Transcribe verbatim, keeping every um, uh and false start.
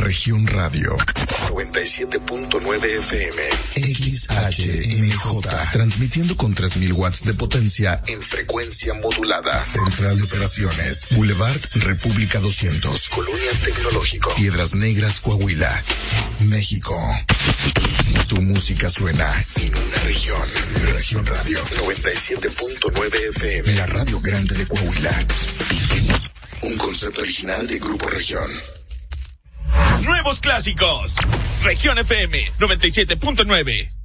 Región Radio noventa y siete punto nueve F M, X H M J, transmitiendo con tres mil watts de potencia en frecuencia modulada. Central de Operaciones, Boulevard República doscientos, Colonia Tecnológico, Piedras Negras, Coahuila, México. Tu música suena en una región. Región Radio noventa y siete punto nueve F M, la radio grande de Coahuila. Un concepto original de Grupo Región. Nuevos clásicos. Región F M noventa y siete punto nueve.